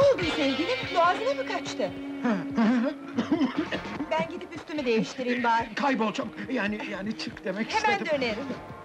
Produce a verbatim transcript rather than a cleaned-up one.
oldu sevgilim? Boğazına mı kaçtı? Ben gidip üstümü değiştireyim bari. Kaybol çok, yani yani çık demek Hemen istedim. dönerim.